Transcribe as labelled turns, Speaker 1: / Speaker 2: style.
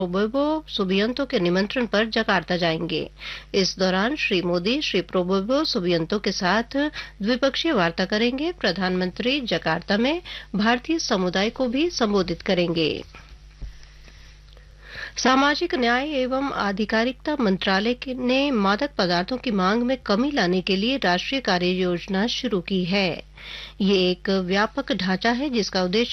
Speaker 1: प्रोबोबो Subianto के निमंत्रण पर जकार्ता जाएंगे। इस दौरान श्री मोदी श्री प्रोबोबो सुबियांतो के साथ द्विपक्षीय वार्ता करेंगे। प्रधानमंत्री जकार्ता में भारतीय समुदाय को भी संबोधित करेंगे। सामाजिक न्याय एवं आधिकारिकता मंत्रालय ने मादक पदार्थों की मांग में कमी लाने के लिए राष्ट्रीय कार्य योजना शुरू की है। ये एक व्यापक ढांचा है जिसका उद्देश्य